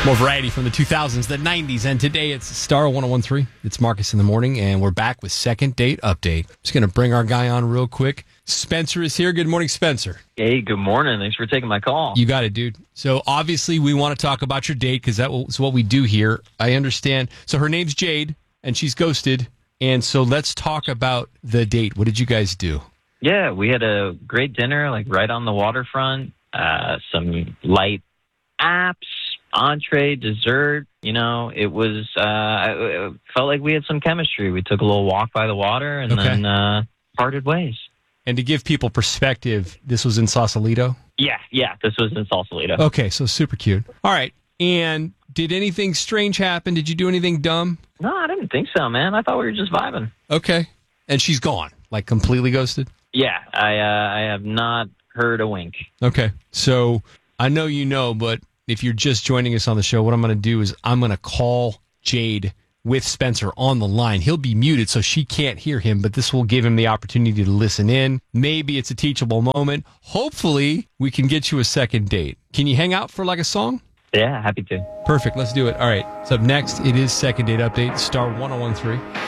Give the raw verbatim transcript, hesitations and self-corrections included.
More variety from the two thousands, the nineties, and today it's Star one oh one three. It's Marcus in the morning, and we're back with Second Date Update. Just going to bring our guy on real quick. Spencer is here. Good morning, Spencer. Hey, good morning. Thanks for taking my call. You got it, dude. So obviously we want to talk about your date because that's what we do here. I understand. So her name's Jade, and she's ghosted. And so let's talk about the date. What did you guys do? Yeah, we had a great dinner, like right on the waterfront. Uh, some light apps, entree, dessert. You know, it was, uh, it felt like we had some chemistry. We took a little walk by the water and Okay. then uh, parted ways. And to give people perspective, this was in Sausalito? Yeah, yeah, this was in Sausalito. Okay, so super cute. All right. And did anything strange happen? Did you do anything dumb? No, I didn't think so, man. I thought we were just vibing. Okay. And she's gone, like completely ghosted? Yeah, I, uh, I have not heard a wink. Okay. So I know you know, but if you're just joining us on the show, what I'm going to do is I'm going to call Jade with Spencer on the line. He'll be muted, so she can't hear him, but this will give him the opportunity to listen in. Maybe it's a teachable moment. Hopefully, we can get you a second date. Can you hang out for like a song? Yeah, happy to. Perfect. Let's do it. All right. So up next, it is Second Date Update, Star one oh one three.